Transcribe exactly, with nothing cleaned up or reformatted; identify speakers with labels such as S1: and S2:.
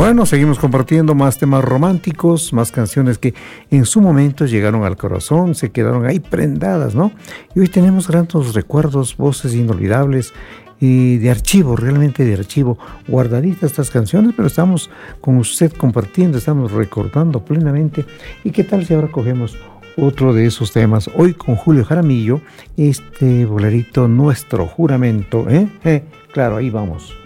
S1: Bueno, seguimos compartiendo más temas románticos, más canciones que en su momento llegaron al corazón, se quedaron ahí prendadas, ¿no? Y hoy tenemos grandes recuerdos, voces inolvidables y de archivo, realmente de archivo, guardaditas estas canciones, pero estamos con usted compartiendo, estamos recordando plenamente. ¿Y qué tal si ahora cogemos otro de esos temas? Hoy con Julio Jaramillo, este bolerito, Nuestro Juramento, ¿eh? eh claro, ahí vamos.